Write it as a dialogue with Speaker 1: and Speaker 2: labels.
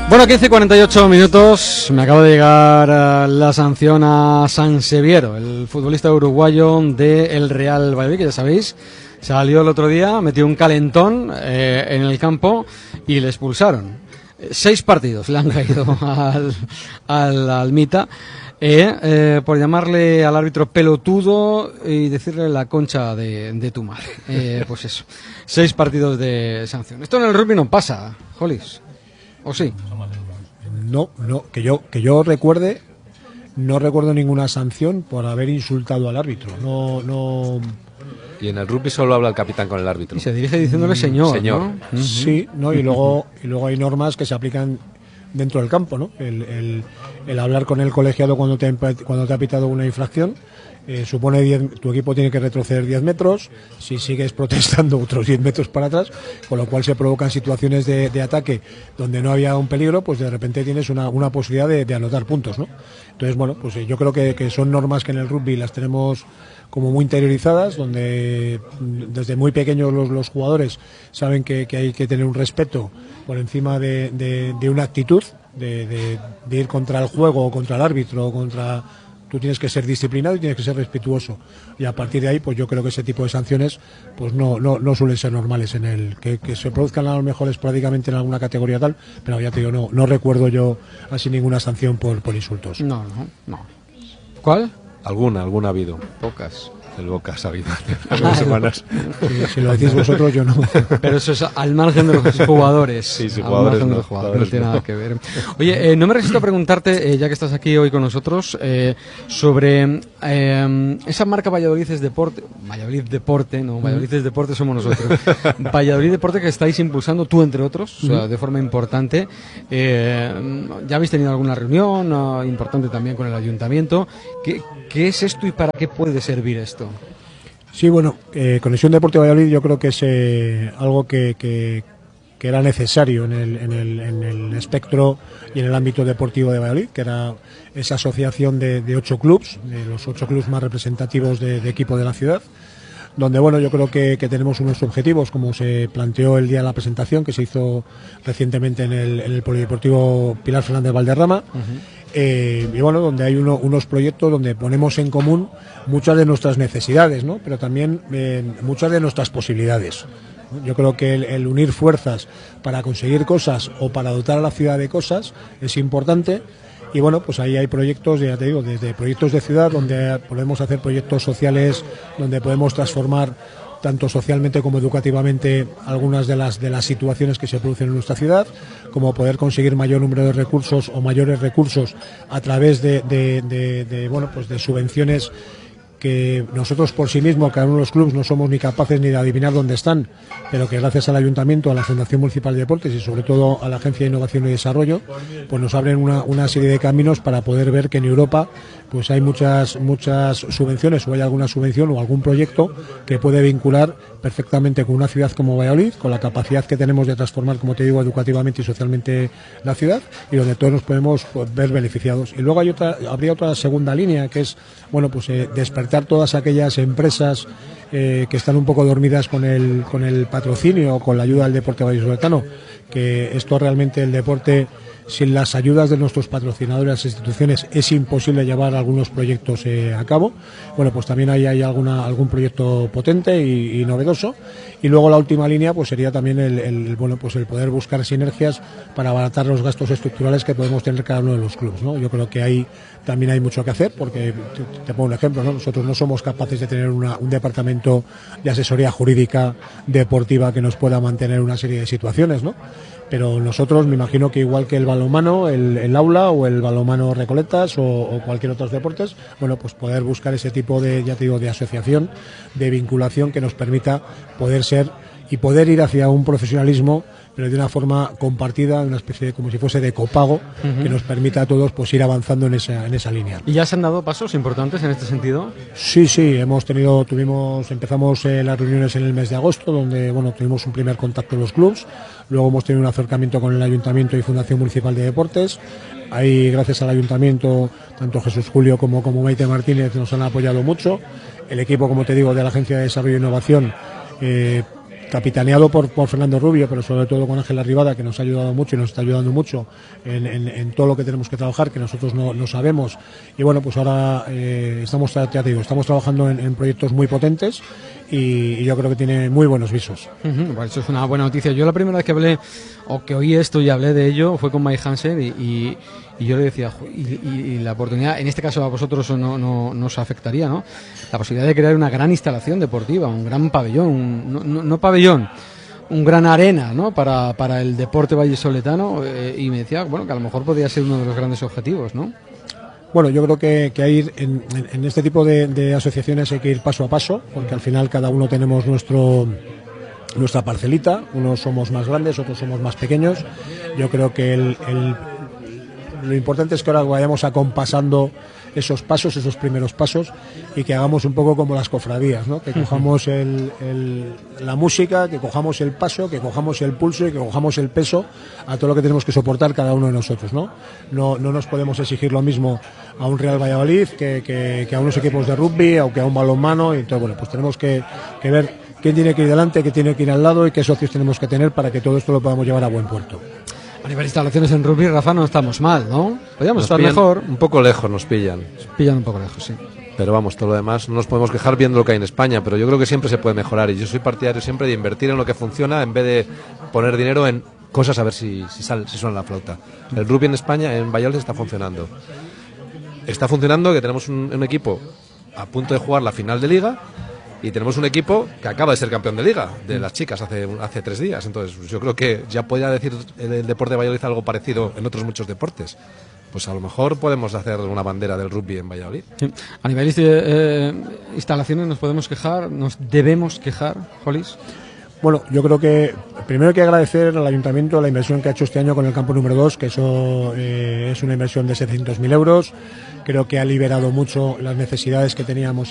Speaker 1: Bueno, 15:48 minutos. Me acaba de llegar la sanción a Sanseviero, el futbolista uruguayo del Real Valladolid, que ya sabéis, salió el otro día, metió un calentón en el campo y le expulsaron. 6 partidos le han caído al Almita por llamarle al árbitro pelotudo y decirle la concha de tu madre. Pues eso, 6 partidos de sanción. Esto en el rugby no pasa, Jolis. ¿O sí?
Speaker 2: No, que yo recuerde, no recuerdo ninguna sanción por haber insultado al árbitro. No.
Speaker 3: Y en el rugby solo habla el capitán con el árbitro.
Speaker 1: Y se dirige diciéndole señor, ¿no?
Speaker 2: Sí, ¿no? Y luego hay normas que se aplican dentro del campo, ¿no? El hablar con el colegiado cuando te ha pitado una infracción. Supone tu equipo tiene que retroceder 10 metros, si sigues protestando otros 10 metros para atrás, con lo cual se provocan situaciones de ataque donde no había un peligro, pues de repente tienes una posibilidad de anotar puntos, ¿no? Entonces, bueno, pues yo creo que son normas que en el rugby las tenemos como muy interiorizadas, donde desde muy pequeños los jugadores saben que hay que tener un respeto por encima de una actitud, de ir contra el juego o contra el árbitro o contra... Tú tienes que ser disciplinado y tienes que ser respetuoso, y a partir de ahí pues yo creo que ese tipo de sanciones pues no suelen ser normales en el que se produzcan a lo mejor esporádicamente en alguna categoría tal, pero ya te digo, no recuerdo yo así ninguna sanción por insultos.
Speaker 1: No. ¿Cuál?
Speaker 3: Alguna ha habido, pocas. El Boca ha habido hace semanas.
Speaker 2: Si lo decís vosotros, yo no.
Speaker 1: Pero eso es al margen de los jugadores.
Speaker 3: Sí, jugadores no.
Speaker 1: No tiene nada que ver. Oye, no me resisto a preguntarte, ya que estás aquí hoy con nosotros, sobre esa marca Valladolid es Deporte. Valladolid Deporte, no, Valladolid es Deporte somos nosotros. Valladolid Deporte, que estáis impulsando tú, entre otros, o sea, de forma importante. Ya habéis tenido alguna reunión importante también con el ayuntamiento. ¿Qué es esto y para qué puede servir esto?
Speaker 2: Sí, bueno, Conexión Deporte Valladolid yo creo que es algo que era necesario en el espectro y en el ámbito deportivo de Valladolid, que era esa asociación de 8 clubs, de los 8 clubs más representativos de equipo de la ciudad, donde bueno, yo creo que tenemos unos objetivos, como se planteó el día de la presentación, que se hizo recientemente en el Polideportivo Pilar Fernández Valderrama. Y bueno, donde hay unos proyectos donde ponemos en común muchas de nuestras necesidades, ¿no? Pero también muchas de nuestras posibilidades. Yo creo que el unir fuerzas para conseguir cosas o para dotar a la ciudad de cosas es importante. Y bueno, pues ahí hay proyectos, ya te digo, desde proyectos de ciudad, donde podemos hacer proyectos sociales, donde podemos transformar tanto socialmente como educativamente algunas de las situaciones que se producen en nuestra ciudad, como poder conseguir mayor número de recursos o mayores recursos a través de subvenciones que nosotros por sí mismos, cada uno de los clubes, no somos ni capaces ni de adivinar dónde están, pero que gracias al Ayuntamiento, a la Fundación Municipal de Deportes y sobre todo a la Agencia de Innovación y Desarrollo, pues nos abren una serie de caminos para poder ver que en Europa pues hay muchas subvenciones, o hay alguna subvención o algún proyecto que puede vincular perfectamente con una ciudad como Valladolid, con la capacidad que tenemos de transformar, como te digo, educativamente y socialmente la ciudad, y donde todos nos podemos ver beneficiados. Y luego habría otra segunda línea, que es despertar todas aquellas empresas que están un poco dormidas con el patrocinio o con la ayuda del deporte vallisoletano, que esto realmente, el deporte, sin las ayudas de nuestros patrocinadores, las instituciones, es imposible llevar algunos proyectos a cabo. Bueno, pues también hay algún proyecto potente y novedoso. Y luego la última línea pues sería también el poder buscar sinergias para abaratar los gastos estructurales que podemos tener cada uno de los clubes, ¿no? Yo creo que ahí también hay mucho que hacer, porque te pongo un ejemplo, ¿no? Nosotros no somos capaces de tener un departamento de asesoría jurídica deportiva que nos pueda mantener una serie de situaciones, ¿no? Pero nosotros, me imagino que igual que el balonmano, el aula o el balonmano Recoletas o cualquier otro deportes, bueno, pues poder buscar ese tipo de, ya te digo, de asociación, de vinculación que nos permita poder ser y poder ir hacia un profesionalismo, pero de una forma compartida, una especie de, como si fuese de copago, que nos permita a todos pues ir avanzando en esa línea.
Speaker 1: ¿Y ya se han dado pasos importantes en este sentido?
Speaker 2: Sí, empezamos las reuniones en el mes de agosto, donde bueno, tuvimos un primer contacto en los clubs, luego hemos tenido un acercamiento con el Ayuntamiento y Fundación Municipal de Deportes. Ahí, gracias al Ayuntamiento, tanto Jesús Julio como Maite Martínez nos han apoyado mucho. El equipo, como te digo, de la Agencia de Desarrollo e Innovación capitaneado por Fernando Rubio, pero sobre todo con Ángel Arribada, que nos ha ayudado mucho y nos está ayudando mucho en todo lo que tenemos que trabajar, que nosotros no sabemos. Y bueno, pues ahora estamos trabajando en proyectos muy potentes y yo creo que tiene muy buenos visos.
Speaker 1: Pues eso es una buena noticia. Yo la primera vez que hablé, o que oí esto y hablé de ello, fue con Mike Hansen y yo le decía, y la oportunidad, en este caso a vosotros no os afectaría, ¿no? La posibilidad de crear una gran instalación deportiva, un gran pabellón, no pabellón, un gran arena, ¿no? Para el deporte vallisoletano, y me decía, bueno, que a lo mejor podría ser uno de los grandes objetivos, ¿no?
Speaker 2: Bueno, yo creo que hay en este tipo de asociaciones hay que ir paso a paso, porque al final cada uno tenemos nuestra parcelita, unos somos más grandes, otros somos más pequeños. Yo creo que lo importante es que ahora vayamos acompasando esos pasos, esos primeros pasos, y que hagamos un poco como las cofradías, ¿no? Que cojamos la música, que cojamos el paso, que cojamos el pulso y que cojamos el peso a todo lo que tenemos que soportar cada uno de nosotros, ¿no? No nos podemos exigir lo mismo a un Real Valladolid que a unos equipos de rugby o que a un balonmano, y entonces, bueno, pues tenemos que ver quién tiene que ir delante, quién tiene que ir al lado y qué socios tenemos que tener para que todo esto lo podamos llevar a buen puerto.
Speaker 1: A nivel de instalaciones en rugby, Rafa, no estamos mal, ¿no? Podríamos estar mejor.
Speaker 3: Un poco lejos nos pillan.
Speaker 1: Pillan un poco lejos, sí.
Speaker 3: Pero vamos, todo lo demás no nos podemos quejar viendo lo que hay en España, pero yo creo que siempre se puede mejorar y yo soy partidario siempre de invertir en lo que funciona en vez de poner dinero en cosas a ver si suena la flauta. El rugby en España, en Valladolid, está funcionando. Está funcionando que tenemos un equipo a punto de jugar la final de Liga y tenemos un equipo que acaba de ser campeón de Liga, de las chicas, hace 3 días. Entonces yo creo que ya podría decir el deporte de Valladolid algo parecido en otros muchos deportes. Pues a lo mejor podemos hacer una bandera del rugby en Valladolid.
Speaker 1: Sí. A nivel de instalaciones nos podemos quejar, nos debemos quejar, Jolis.
Speaker 2: Bueno, yo creo que primero hay que agradecer al Ayuntamiento la inversión que ha hecho este año con el campo número 2, que eso es una inversión de 700.000 euros. Creo que ha liberado mucho las necesidades que teníamos